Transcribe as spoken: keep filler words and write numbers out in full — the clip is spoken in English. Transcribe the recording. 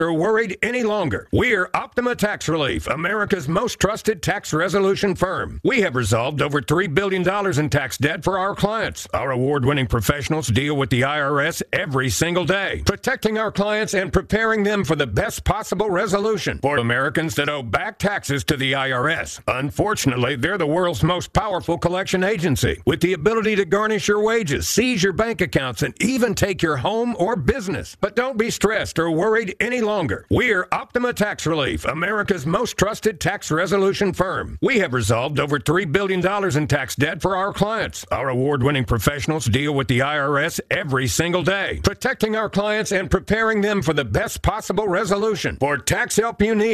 or worried any longer. We're Optima Tax Relief, America's most trusted tax resolution firm. We have resolved over three billion dollars in tax debt for our clients. Our award-winning professionals deal with the I R S every single day, protecting our clients and preparing them for the best possible resolution for Americans that owe back taxes to the I R S. Unfortunately, they're the world's most powerful collection agency, with the ability to garnish your wages, seize your bank accounts, and even take your home or business. But don't be stressed or worried any longer. We're Optima Tax Relief, America's most trusted tax resolution firm. We have resolved over three billion dollars in tax debt for our clients. Our award-winning professionals deal with the I R S every single day, protecting our clients and preparing them for the best possible resolution for tax help you need.